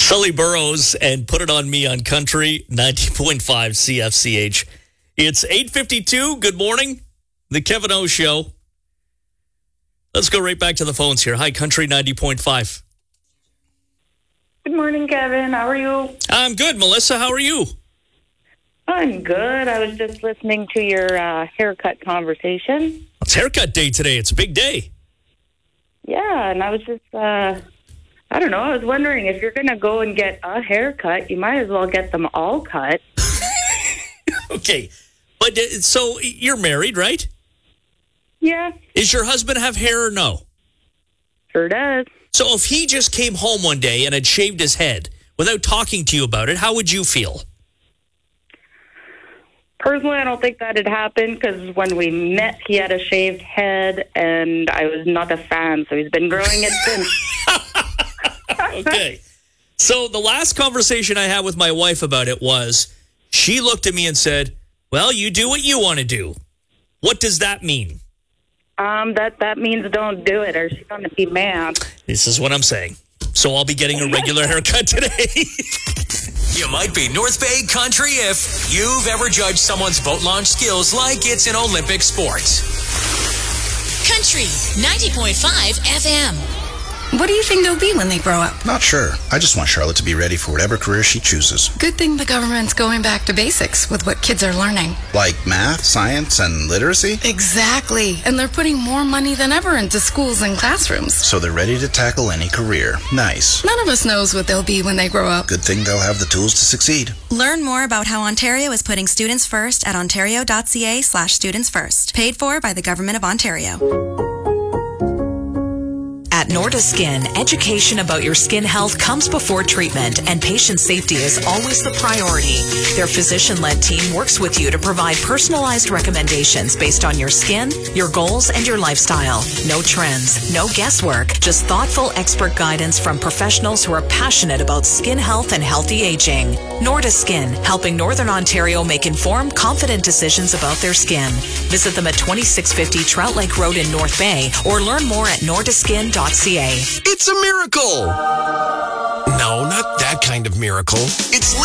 Sully Burrows and Put It On Me on Country 90.5 CFCH. It's 8:52. Good morning. The Kevin O Show. Let's go right back to the phones here. Hi, Country 90.5. Good morning, Kevin. How are you? I'm good. Melissa, how are you? I'm good. I was just listening to your haircut conversation. It's haircut day today. It's a big day. Yeah, and I was just, I don't know, I was wondering if you're going to go and get a haircut, you might as well get them all cut. Okay. But so you're married, right? Yeah. Is your husband have hair or no? Sure does. So if he just came home one day and had shaved his head without talking to you about it, how would you feel? Personally, I don't think that'd happen because when we met, he had a shaved head, and I was not a fan, so he's been growing it since. Okay. So the last conversation I had with my wife about it was, she looked at me and said, well, you do what you want to do. What does that mean? That means don't do it, or she's going to be mad. This is what I'm saying. So I'll be getting a regular haircut today. You might be North Bay country if you've ever judged someone's boat launch skills like it's an Olympic sport. Country 90.5 FM. What do you think they'll be when they grow up? Not sure. I just want Charlotte to be ready for whatever career she chooses. Good thing the government's going back to basics with what kids are learning. Like math, science, and literacy? Exactly. And they're putting more money than ever into schools and classrooms. So they're ready to tackle any career. Nice. None of us knows what they'll be when they grow up. Good thing they'll have the tools to succeed. Learn more about how Ontario is putting students first at ontario.ca/students first. Paid for by the Government of Ontario. At Nordiskin, education about your skin health comes before treatment, and patient safety is always the priority. Their physician-led team works with you to provide personalized recommendations based on your skin, your goals, and your lifestyle. No trends, no guesswork, just thoughtful expert guidance from professionals who are passionate about skin health and healthy aging. Nordiskin, helping Northern Ontario make informed, confident decisions about their skin. Visit them at 2650 Trout Lake Road in North Bay, or learn more at nordiskin.ca. It's a miracle! No, not that kind of miracle. It's